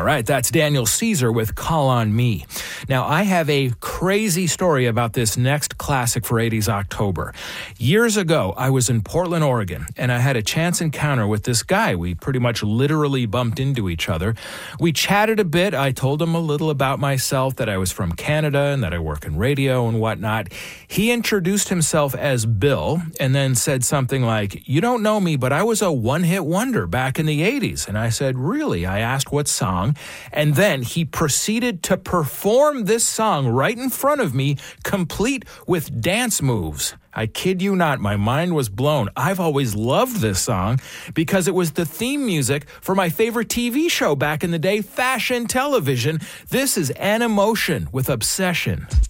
right, that's Daniel Caesar with Call on Me. Now, I have a crazy story about this next classic for 80s October. Years ago, I was in Portland, Oregon, and I had a chance encounter with this guy. We pretty much literally bumped into each other. We chatted a bit. I told him a little about myself, that I was from Canada and that I work in radio and whatnot. He introduced himself as Bill and then said something like, "You don't know me, but I was a one-hit wonder back in the 80s. And I said, "Really?" I asked what song. And then he proceeded to perform this song right in front of me, complete with dance moves. I kid you not, my mind was blown. I've always loved this song because it was the theme music for my favorite TV show back in the day, Fashion Television. This is Animotion with Obsession.